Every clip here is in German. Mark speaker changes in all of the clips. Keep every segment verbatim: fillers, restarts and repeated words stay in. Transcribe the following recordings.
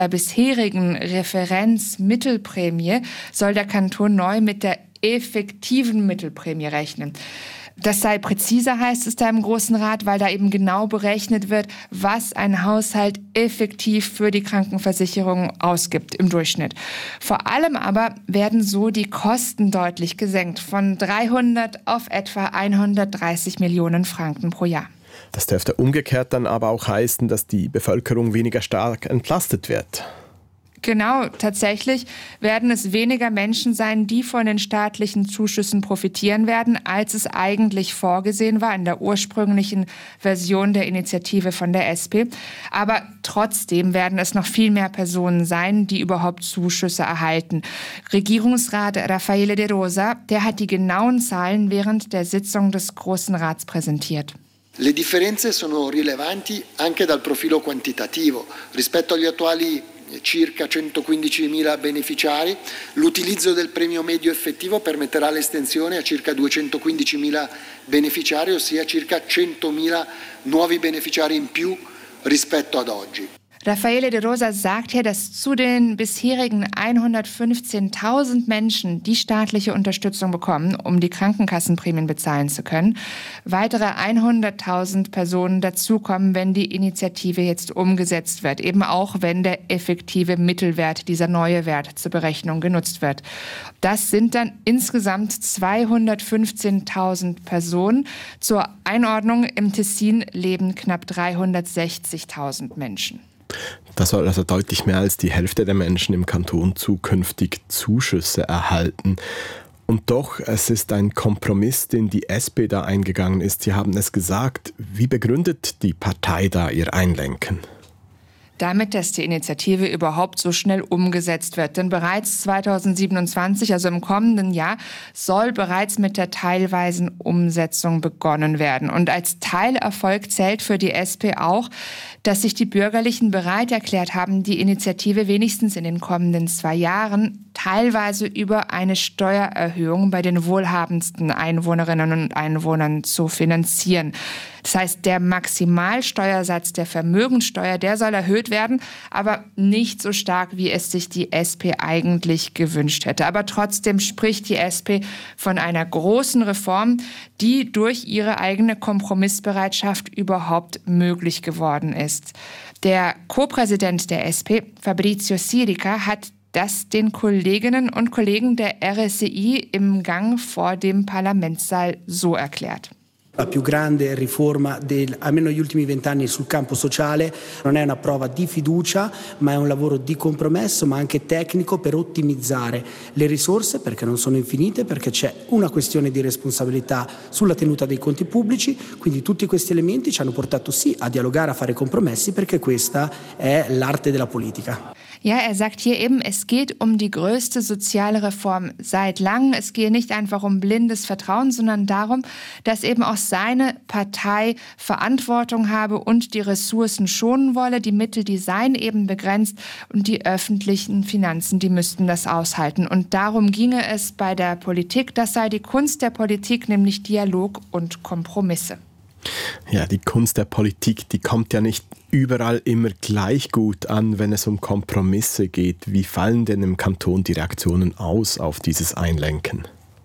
Speaker 1: der bisherigen Referenzmittelprämie soll der Kanton neu mit der effektiven Mittelprämie rechnen. Das sei präziser, heißt es da im Großen Rat, weil da eben genau berechnet wird, was ein Haushalt effektiv für die Krankenversicherung ausgibt im Durchschnitt. Vor allem aber werden so die Kosten deutlich gesenkt, von dreihundert auf etwa hundertdreißig Millionen Franken pro Jahr.
Speaker 2: Das dürfte umgekehrt dann aber auch heißen, dass die Bevölkerung weniger stark entlastet wird.
Speaker 1: Genau, tatsächlich werden es weniger Menschen sein, die von den staatlichen Zuschüssen profitieren werden, als es eigentlich vorgesehen war in der ursprünglichen Version der Initiative von der S P. Aber trotzdem werden es noch viel mehr Personen sein, die überhaupt Zuschüsse erhalten. Regierungsrat Raffaele De Rosa, der hat die genauen Zahlen während der Sitzung des Großen Rats präsentiert.
Speaker 3: Le differenze sono rilevanti anche dal profilo quantitativo. Rispetto agli attuali circa centoquindicimila beneficiari, l'utilizzo del premio medio effettivo permetterà l'estensione a circa duecentoquindicimila beneficiari, ossia circa centomila nuovi beneficiari in più rispetto ad oggi.
Speaker 1: Raffaele De Rosa sagt hier, dass zu den bisherigen hundertfünfzehntausend Menschen, die staatliche Unterstützung bekommen, um die Krankenkassenprämien bezahlen zu können, weitere hunderttausend Personen dazukommen, wenn die Initiative jetzt umgesetzt wird, eben auch wenn der effektive Mittelwert, dieser neue Wert zur Berechnung genutzt wird. Das sind dann insgesamt zweihundertfünfzehntausend Personen. Zur Einordnung, im Tessin leben knapp dreihundertsechzigtausend Menschen.
Speaker 2: Das soll also deutlich mehr als die Hälfte der Menschen im Kanton zukünftig Zuschüsse erhalten. Und doch, es ist ein Kompromiss, den die S P da eingegangen ist. Sie haben es gesagt. Wie begründet die Partei da ihr Einlenken?
Speaker 1: Damit, dass die Initiative überhaupt so schnell umgesetzt wird. Denn bereits zweitausendsiebenundzwanzig, also im kommenden Jahr, soll bereits mit der teilweisen Umsetzung begonnen werden. Und als Teilerfolg zählt für die S P auch, dass sich die Bürgerlichen bereit erklärt haben, die Initiative wenigstens in den kommenden zwei Jahren teilweise über eine Steuererhöhung bei den wohlhabendsten Einwohnerinnen und Einwohnern zu finanzieren. Das heißt, der Maximalsteuersatz der Vermögenssteuer, der soll erhöht werden, aber nicht so stark, wie es sich die S P eigentlich gewünscht hätte. Aber trotzdem spricht die S P von einer großen Reform, die durch ihre eigene Kompromissbereitschaft überhaupt möglich geworden ist. Der Co-Präsident der S P, Fabrizio Sirica, hat das den Kolleginnen und Kollegen der R S I im Gang vor dem Parlamentssaal so erklärt.
Speaker 4: La più grande riforma, del, almeno negli ultimi vent'anni sul campo sociale, non è una prova di fiducia, ma è un lavoro di compromesso, ma anche tecnico per ottimizzare le risorse, perché non sono infinite, perché c'è una questione di responsabilità sulla tenuta dei conti pubblici, quindi tutti questi elementi ci hanno portato sì a dialogare, a fare compromessi, perché questa è l'arte della politica.
Speaker 1: Ja, er sagt hier eben, es geht um die größte soziale Reform seit langem. Es gehe nicht einfach um blindes Vertrauen, sondern darum, dass eben auch seine Partei Verantwortung habe und die Ressourcen schonen wolle. Die Mittel, die seien eben begrenzt und die öffentlichen Finanzen, die müssten das aushalten. Und darum ginge es bei der Politik. Das sei die Kunst der Politik, nämlich Dialog und Kompromisse.
Speaker 2: Ja, die Kunst der Politik, die kommt ja nicht überall immer gleich gut an, wenn es um Kompromisse geht. Wie fallen denn im Kanton die Reaktionen aus auf dieses Einlenken?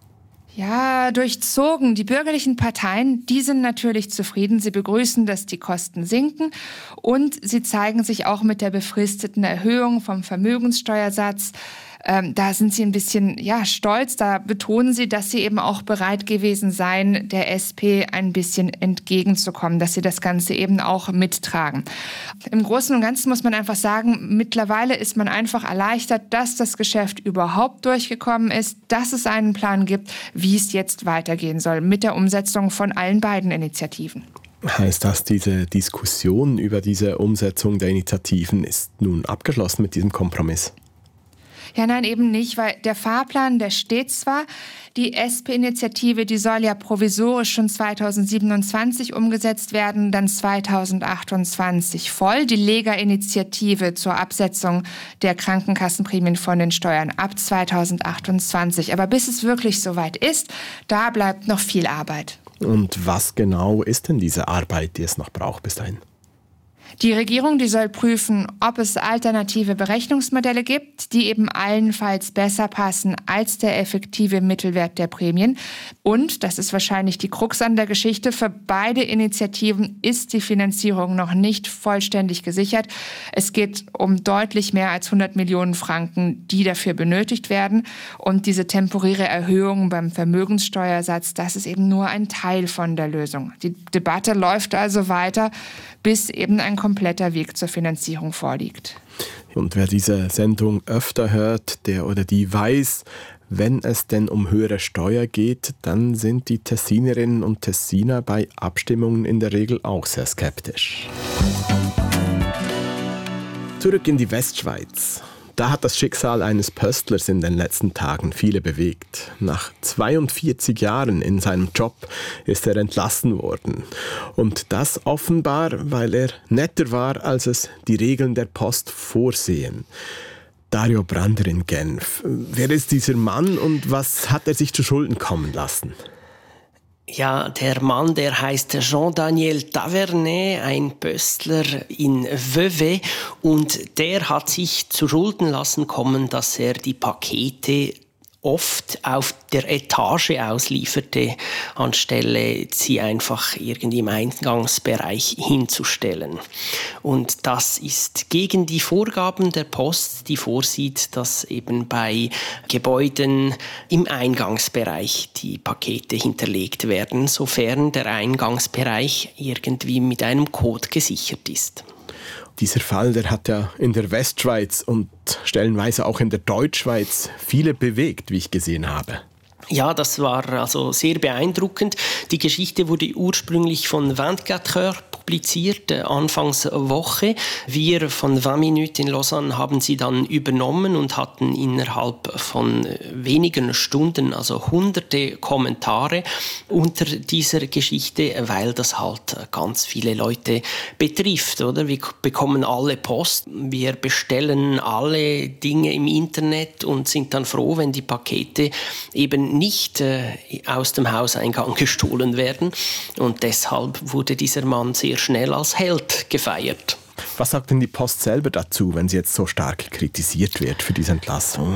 Speaker 1: Ja, durchzogen. Die bürgerlichen Parteien, die sind natürlich zufrieden. Sie begrüßen, dass die Kosten sinken und sie zeigen sich auch mit der befristeten Erhöhung vom Vermögenssteuersatz. Ähm, da sind sie ein bisschen ja, stolz, da betonen sie, dass sie eben auch bereit gewesen seien, der S P ein bisschen entgegenzukommen, dass sie das Ganze eben auch mittragen. Im Großen und Ganzen muss man einfach sagen, mittlerweile ist man einfach erleichtert, dass das Geschäft überhaupt durchgekommen ist, dass es einen Plan gibt, wie es jetzt weitergehen soll mit der Umsetzung von allen beiden Initiativen.
Speaker 2: Heißt das, diese Diskussion über diese Umsetzung der Initiativen ist nun abgeschlossen mit diesem Kompromiss?
Speaker 1: Ja, nein, eben nicht, weil der Fahrplan, der steht zwar, die S P-Initiative, die soll ja provisorisch schon zweitausendsiebenundzwanzig umgesetzt werden, dann zweitausendachtundzwanzig voll. Die Lega-Initiative zur Absetzung der Krankenkassenprämien von den Steuern ab zweitausendachtundzwanzig. Aber bis es wirklich soweit ist, da bleibt noch viel Arbeit.
Speaker 2: Und was genau ist denn diese Arbeit, die es noch braucht bis dahin?
Speaker 1: Die Regierung, die soll prüfen, ob es alternative Berechnungsmodelle gibt, die eben allenfalls besser passen als der effektive Mittelwert der Prämien. Und, das ist wahrscheinlich die Krux an der Geschichte, für beide Initiativen ist die Finanzierung noch nicht vollständig gesichert. Es geht um deutlich mehr als hundert Millionen Franken, die dafür benötigt werden. Und diese temporäre Erhöhung beim Vermögenssteuersatz, das ist eben nur ein Teil von der Lösung. Die Debatte läuft also weiter, bis eben ein kompletter Weg zur Finanzierung vorliegt.
Speaker 2: Und wer diese Sendung öfter hört, der oder die weiß, wenn es denn um höhere Steuer geht, dann sind die Tessinerinnen und Tessiner bei Abstimmungen in der Regel auch sehr skeptisch. Zurück in die Westschweiz. Da hat das Schicksal eines Pöstlers in den letzten Tagen viele bewegt. Nach zweiundvierzig Jahren in seinem Job ist er entlassen worden. Und das offenbar, weil er netter war, als es die Regeln der Post vorsehen. Dario Brander in Genf. Wer ist dieser Mann und was hat er sich zu Schulden kommen lassen?
Speaker 5: Ja, der Mann, der heißt Jean-Daniel Tavernet, ein Pöstler in Vevey, und der hat sich zu Schulden lassen kommen, dass er die Pakete oft auf der Etage auslieferte, anstelle sie einfach irgendwie im Eingangsbereich hinzustellen. Und das ist gegen die Vorgaben der Post, die vorsieht, dass eben bei Gebäuden im Eingangsbereich die Pakete hinterlegt werden, sofern der Eingangsbereich irgendwie mit einem Code gesichert ist.
Speaker 2: Dieser Fall, der hat ja in der Westschweiz und stellenweise auch in der Deutschschweiz viele bewegt, wie ich gesehen habe.
Speaker 5: Ja, das war also sehr beeindruckend. Die Geschichte wurde ursprünglich von vierundzwanzig Heures publiziert, äh, Anfangs Woche. Wir von vingt Minuten in Lausanne haben sie dann übernommen und hatten innerhalb von wenigen Stunden, also hunderte Kommentare unter dieser Geschichte, weil das halt ganz viele Leute betrifft, oder? Wir bekommen alle Post, wir bestellen alle Dinge im Internet und sind dann froh, wenn die Pakete eben nicht äh, aus dem Hauseingang gestohlen werden. Und deshalb wurde dieser Mann sehr schnell als Held gefeiert.
Speaker 2: Was sagt denn die Post selber dazu, wenn sie jetzt so stark kritisiert wird für diese Entlassung?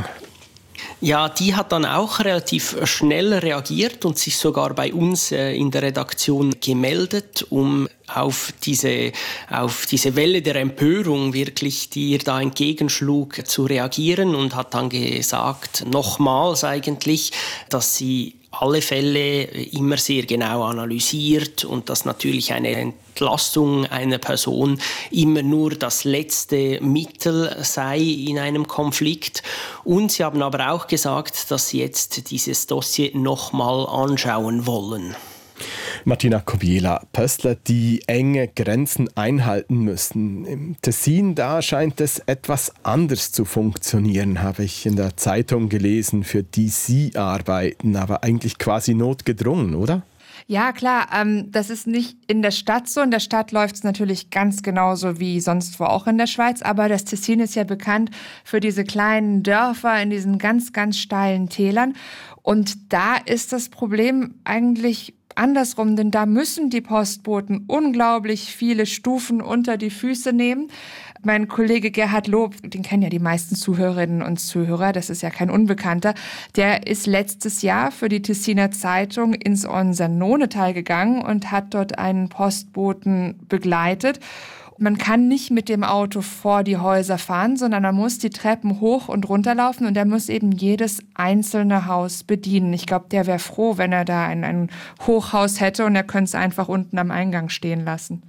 Speaker 5: Ja, die hat dann auch relativ schnell reagiert und sich sogar bei uns äh, in der Redaktion gemeldet, um auf diese, auf diese Welle der Empörung wirklich, die ihr da entgegenschlug, zu reagieren, und hat dann gesagt, nochmals eigentlich, dass sie alle Fälle immer sehr genau analysiert und dass natürlich eine Entlastung einer Person immer nur das letzte Mittel sei in einem Konflikt. Und sie haben aber auch gesagt, dass sie jetzt dieses Dossier nochmal anschauen wollen.
Speaker 2: Martina Kobiela, Pöstler, die enge Grenzen einhalten müssen. Im Tessin, da scheint es etwas anders zu funktionieren, habe ich in der Zeitung gelesen, für die Sie arbeiten, aber eigentlich quasi notgedrungen, oder?
Speaker 1: Ja, klar, ähm, das ist nicht in der Stadt so. In der Stadt läuft es natürlich ganz genauso wie sonst wo auch in der Schweiz. Aber das Tessin ist ja bekannt für diese kleinen Dörfer in diesen ganz, ganz steilen Tälern. Und da ist das Problem eigentlich andersrum, denn da müssen die Postboten unglaublich viele Stufen unter die Füße nehmen. Mein Kollege Gerhard Lob, den kennen ja die meisten Zuhörerinnen und Zuhörer, das ist ja kein Unbekannter, der ist letztes Jahr für die Tessiner Zeitung ins Onsanonetal gegangen und hat dort einen Postboten begleitet. Man kann nicht mit dem Auto vor die Häuser fahren, sondern man muss die Treppen hoch und runter laufen und er muss eben jedes einzelne Haus bedienen. Ich glaube, der wäre froh, wenn er da ein, ein Hochhaus hätte und er könnte es einfach unten am Eingang stehen lassen.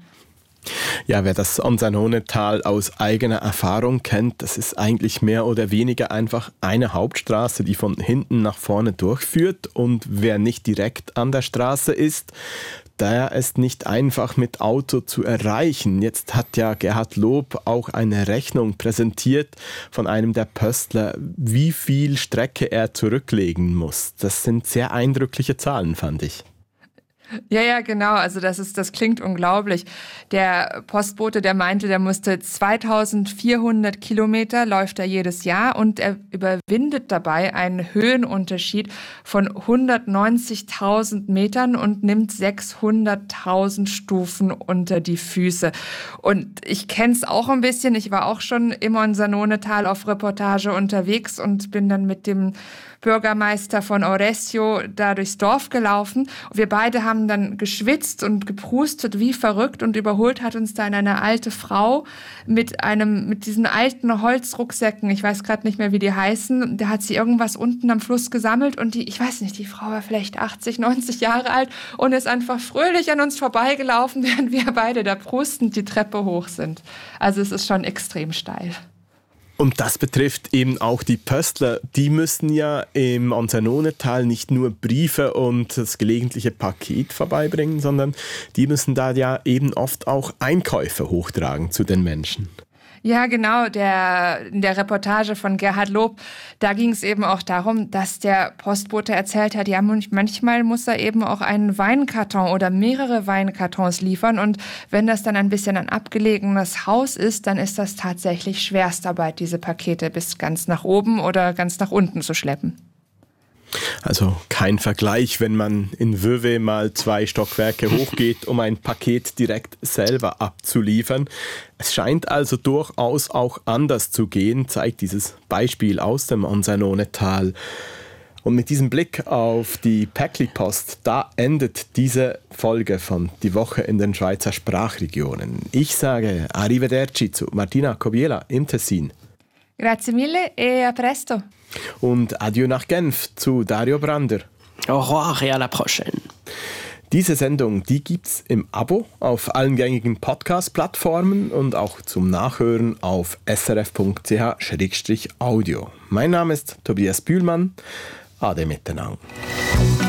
Speaker 2: Ja, wer das Onsanonetal aus eigener Erfahrung kennt, das ist eigentlich mehr oder weniger einfach eine Hauptstraße, die von hinten nach vorne durchführt. Und wer nicht direkt an der Straße ist, der ist nicht einfach mit Auto zu erreichen. Jetzt hat ja Gerhard Lob auch eine Rechnung präsentiert von einem der Pöstler, wie viel Strecke er zurücklegen muss. Das sind sehr eindrückliche Zahlen, fand ich.
Speaker 1: Ja, ja, genau. Also das ist, das klingt unglaublich. Der Postbote, der meinte, der musste zweitausendvierhundert Kilometer, läuft er jedes Jahr und er überwindet dabei einen Höhenunterschied von hundertneunzigtausend Metern und nimmt sechshunderttausend Stufen unter die Füße. Und ich kenne es auch ein bisschen. Ich war auch schon im Monzanonetal auf Reportage unterwegs und bin dann mit dem Bürgermeister von Orecchio da durchs Dorf gelaufen. Wir beide haben dann geschwitzt und geprustet wie verrückt und überholt hat uns dann eine alte Frau mit einem, mit diesen alten Holzrucksäcken. Ich weiß gerade nicht mehr, wie die heißen. Da hat sie irgendwas unten am Fluss gesammelt und die, ich weiß nicht, die Frau war vielleicht achtzig, neunzig Jahre alt und ist einfach fröhlich an uns vorbeigelaufen, während wir beide da prustend die Treppe hoch sind. Also es ist schon extrem steil.
Speaker 2: Und das betrifft eben auch die Pöstler. Die müssen ja im Monzanonetal nicht nur Briefe und das gelegentliche Paket vorbeibringen, sondern die müssen da ja eben oft auch Einkäufe hochtragen zu den Menschen.
Speaker 1: Ja, genau. Der, in der Reportage von Gerhard Lob, da ging es eben auch darum, dass der Postbote erzählt hat, ja, manchmal muss er eben auch einen Weinkarton oder mehrere Weinkartons liefern. Und wenn das dann ein bisschen ein abgelegenes Haus ist, dann ist das tatsächlich Schwerstarbeit, diese Pakete bis ganz nach oben oder ganz nach unten zu schleppen.
Speaker 2: Also kein Vergleich, wenn man in Vevey mal zwei Stockwerke hochgeht, um ein Paket direkt selber abzuliefern. Es scheint also durchaus auch anders zu gehen, zeigt dieses Beispiel aus dem Monzanonetal. Und mit diesem Blick auf die Päckli-Post, da endet diese Folge von Die Woche in den Schweizer Sprachregionen. Ich sage Arrivederci zu Martina Kobiela im Tessin.
Speaker 1: Grazie mille e a presto.
Speaker 2: Und Adieu nach Genf zu Dario Brander.
Speaker 5: Au revoir et à la prochaine.
Speaker 2: Diese Sendung, die gibt's im Abo auf allen gängigen Podcast-Plattformen und auch zum Nachhören auf s r f punkt c h slash audio. Mein Name ist Tobias Bühlmann. Ade miteinander.